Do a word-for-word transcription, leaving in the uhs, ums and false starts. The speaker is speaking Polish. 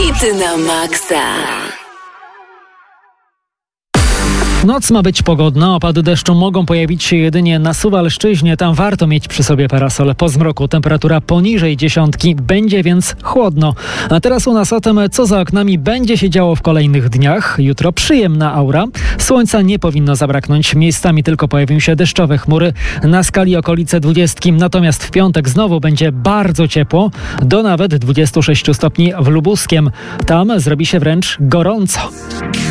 Hity na maksa. Noc ma być pogodna, opady deszczu mogą pojawić się jedynie na Suwalszczyźnie, tam warto mieć przy sobie parasol. Po zmroku temperatura poniżej dziesiątki, będzie więc chłodno. A teraz u nas o tym, co za oknami będzie się działo w kolejnych dniach. Jutro przyjemna aura, słońca nie powinno zabraknąć, miejscami tylko pojawią się deszczowe chmury, na skali okolice dwudziestki, natomiast w piątek znowu będzie bardzo ciepło, do nawet dwudziestu sześciu stopni w Lubuskiem. Tam zrobi się wręcz gorąco.